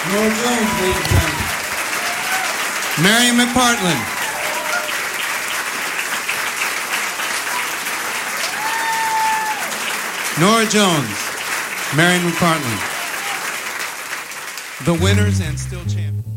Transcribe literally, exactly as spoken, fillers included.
Norah Jones, ladies and gentlemen. Marion McPartland. Norah Jones, Marion McPartland. The winners and still champions.